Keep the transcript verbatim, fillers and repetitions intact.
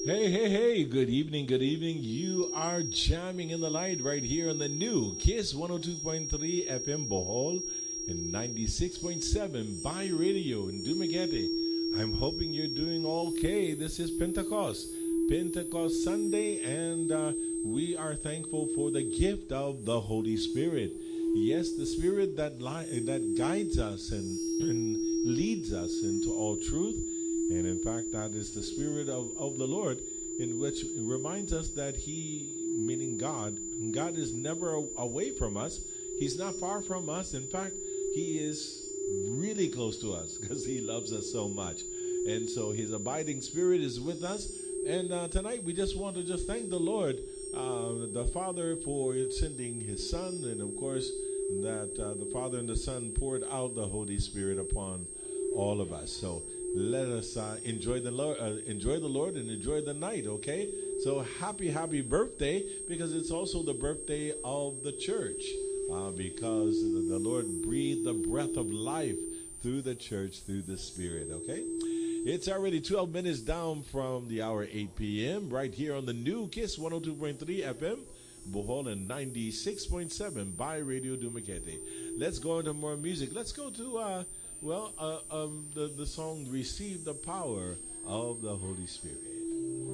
Hey, hey, hey, good evening, good evening. You are jamming in the light right here on the new Kiss one oh two point three F M Bohol and ninety-six point seven by radio in Dumaguete. I'm hoping you're doing okay. This is Pentecost, Pentecost Sunday, and uh, we are thankful for the gift of the Holy Spirit. Yes, the Spirit that li- that guides us and, and leads us into all truth. And in fact, that is the Spirit of, of the Lord, in which it reminds us that He, meaning God, God is never away from us. He's not far from us. In fact, He is really close to us because He loves us so much. And so His abiding Spirit is with us. And uh, tonight we just want to just thank the Lord, uh, the Father, for sending His Son. And of course, that uh, the Father and the Son poured out the Holy Spirit upon all of us. So let us uh, enjoy the Lord, uh, enjoy the Lord, and enjoy the night. Okay. So happy, happy birthday, because it's also the birthday of the church, uh, because the Lord breathed the breath of life through the church, through the Spirit. Okay. It's already twelve minutes down from the hour eight p.m. right here on the new Kiss one oh two point three F M. Bohol and ninety-six point seven by Radio Dumaguete. Let's go into more music. Let's go to uh, Well, uh, um, the, the song Receive the Power of the Holy Spirit.